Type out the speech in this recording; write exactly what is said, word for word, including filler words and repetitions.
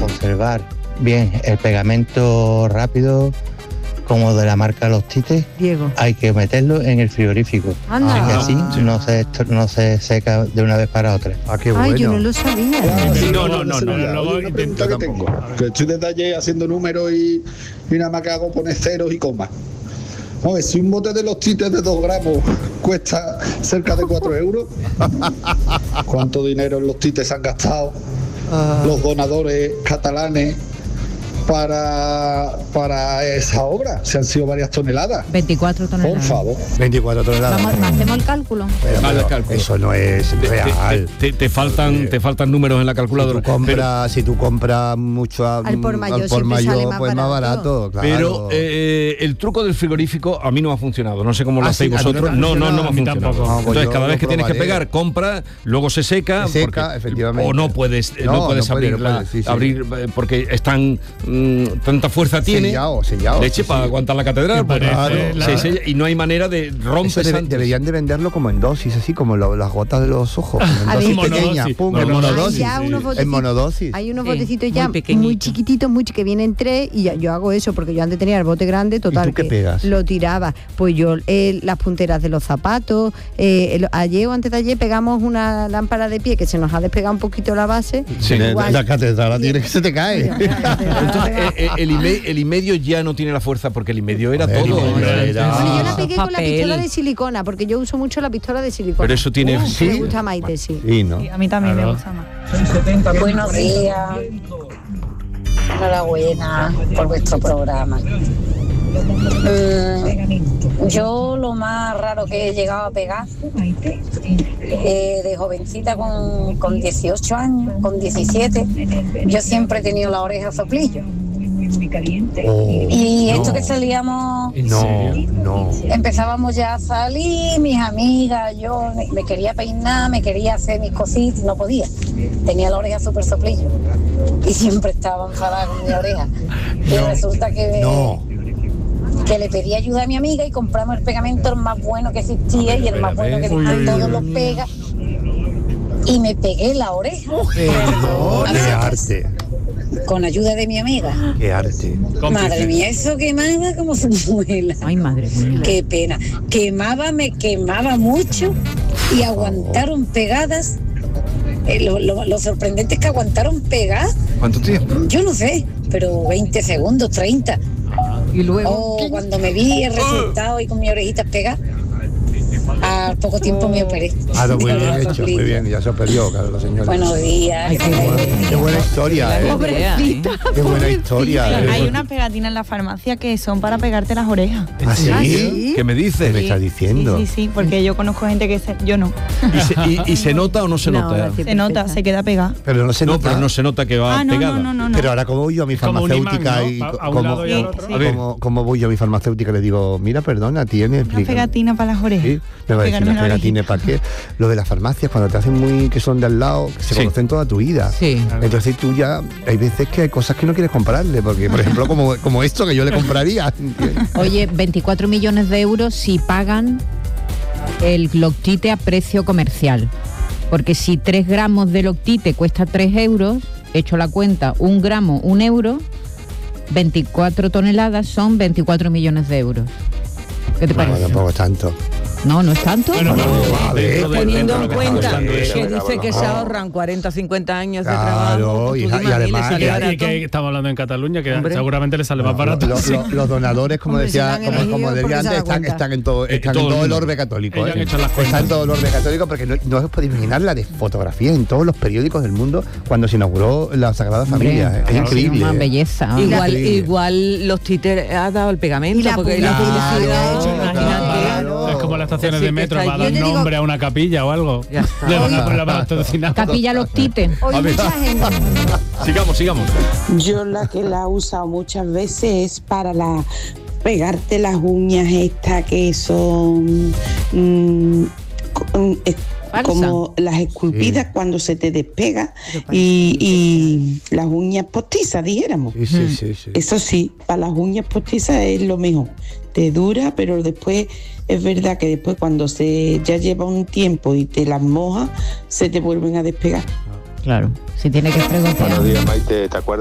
conservar bien el pegamento rápido, como de la marca Los Tites, Diego, hay que meterlo en el frigorífico. Anda. Así que así Ah. no se esto- no se seca de una vez para otra. Ah, qué Ay, bueno. yo no lo sabía. No, no, no, no. Oye, Luego una pregunta que tengo, que estoy desde ayer haciendo números y, y nada más que hago poner ceros y comas. Vamos a ver, si un bote de Los Tites de dos gramos cuesta cerca de cuatro euros, ¿cuánto dinero en Los Tites han gastado los donadores catalanes para, para esa obra? Se han sido varias toneladas. veinticuatro toneladas. Por favor. veinticuatro toneladas. Vamos, hacemos el cálculo. Pero, Haz el pero cálculo. eso no es Te, real. te- te- te faltan, te faltan números en la Si calculadora. tú compras, si tú compras mucho a- Al por mayor al por siempre sale mayor, más pues más barato. barato, claro. Pero eh, el truco del frigorífico a mí no me ha funcionado. No sé cómo lo Ah, hacéis sí, ¿a ti no te vosotros. ha No, no, no me ha funcionado? A mí funcionado. tampoco. Ah, pues Entonces, yo cada lo vez que tienes que probaré. pegar, compra, luego se seca. Se seca, porque- efectivamente. O no puedes, eh, no, No, puedes no puede, abrirla, no puede, sí, sí. abrir eh, porque están mm, tanta fuerza tiene. Sellado, sellado, Leche sí, para sí. aguantar la catedral. Que Pues, parece claro, la- se sella y no hay manera de Eso romper. debe- deberían de venderlo como en dosis, así como lo- las gotas de los ojos, como en A dosis ver. pequeñas, Monodosis, pum, en monodosis. Hay monodosis. ya unos sí. botecitos- En monodosis. Hay unos Sí, botecitos muy ya muy, pequeñitos. chiquititos, muy ch- que vienen tres y ya- yo hago eso porque yo antes tenía el bote grande, total. ¿Y tú qué que pegas? Lo tiraba. Pues yo eh, las punteras de los zapatos. eh, el- ayer o antes de ayer pegamos una lámpara de pie que se nos ha despegado un poquito la base. Sí. Igual. La catedral tiene que se te cae. Entonces, eh, eh, el, ime- el y medio ya no tiene la fuerza porque el y medio era Hombre, todo. el y medio Era- era- Bueno, yo la Ah, pegué con la papel. pistola de silicona, porque yo uso mucho la pistola de silicona. Pero eso tiene. Me ¿Sí? gusta Maite, sí. Sí, ¿no? A mí también Claro. me gusta más. Buenos días. Enhorabuena por vuestro programa. Mm, yo lo más raro que he llegado a pegar eh, de jovencita con, con dieciocho años, con diecisiete, yo siempre he tenido la oreja soplillo. Oh, Y no. esto que salíamos, No, no. empezábamos ya a salir, mis amigas, yo me, me quería peinar, me quería hacer mis cositas, no podía. Tenía la oreja súper soplillo y siempre estaba enfadada con mi oreja. Y resulta que, No. que le pedí ayuda a mi amiga y compramos el pegamento el más bueno que existía y el más bueno que existía, todos los pega. Y me pegué la oreja No, qué arte, con ayuda de mi amiga. qué arte. Madre mía, eso quemaba como su muela. Ay, madre mía. Qué pena. Quemaba, me quemaba mucho y aguantaron pegadas. Eh, lo, lo- lo sorprendente es que aguantaron pegadas, ¿Cuánto tiempo? yo no sé, pero veinte segundos, treinta. Y luego. O cuando me vi el resultado y con mis orejitas pegadas, al poco tiempo me operé. Ah, no, muy De bien la hecho, muy soplilla. bien, ya se perdió, claro, la señora. Buenos días. Ay, qué bueno. Qué buena historia, eh. Pobrecita. Qué buena historia, eh. Hay unas pegatinas en la farmacia que son para pegarte las orejas. ¿Ah, sí? ¿Ah, sí? ¿Qué me dices? ¿Qué me estás diciendo? Sí, sí, sí, porque yo conozco gente que se, yo no. ¿Y se, y- y se nota o no se No, nota? sí. Se nota, se queda pegada. Pero no se No, nota. pero no se nota que va Ah, no, pegada. no, no, no, no. Pero ahora como voy yo a mi Como un farmacéutica imán, ¿no? y A- co- a un como, lado y al Sí, otro. sí. A ver. como, como voy yo a mi farmacéutica y le digo, mira, perdona, tiene Una explica. pegatina para las orejas. Sí, me va a decir Pegarme una la pegatina para qué. Lo de las farmacias, cuando te hacen muy que son de al lado, que se Sí. conocen toda tu vida. Sí. Entonces tú ya, hay veces que hay cosas que no quieres comprarle, porque por ejemplo como, como esto que yo le compraría. ¿entiendes? Oye, veinticuatro millones de euros si pagan el Loctite a precio comercial. Porque si tres gramos de Loctite cuesta tres euros, hecho la cuenta, un gramo, un euro, veinticuatro toneladas son veinticuatro millones de euros. ¿Qué te No, parece? tampoco es tanto. No, no es tanto. Bueno, pero a ver, dentro de- Teniendo dentro de en lo que cuenta está costando eso. que dice que se ahorran cuarenta, cincuenta años de Claro, trabajo. pues y- tú y imagínate, además- sale Y, barato. y que estamos hablando en Cataluña, que Hombre. seguramente le sale más barato. Lo- lo- los donadores, como Hombre, si decía, lo han como, elegido como porque decía se antes, da están, cuenta. están en todo, Eh, están todo en el todo el mundo. orbe católico. Ellos ¿eh? han hecho las Están cuentas. en todo el orbe católico porque no, no os podéis imaginar la de fotografías en todos los periódicos del mundo cuando se inauguró la Sagrada Familia. Hombre, es claro, increíble. Una ¿eh? belleza. Igual, Increíble. igual los títeres ha dado el pegamento, Y la porque la publicidad, publicidad, claro, imagínate. claro. Es como las estaciones Así de que metro está para dar allí. Yo te digo- nombre a una capilla o algo. Ya está. Le van a poner la patrocinada. Capilla Loctite. Hoy A ver. mucha gente. Sigamos, sigamos. Yo la que la he usado muchas veces es para la pegarte las uñas estas que son mm, co- mm, es- Falsa. como las esculpidas Sí. cuando se te despega y, y las uñas postizas, dijéramos. Sí, sí, sí, sí. Eso sí, para las uñas postizas es lo mejor. Te dura, pero después es verdad que después cuando se ya lleva un tiempo y te las mojas, se te vuelven a despegar. Claro, si tiene que fregotear. Buenos días, Maite. ¿Te acuerdas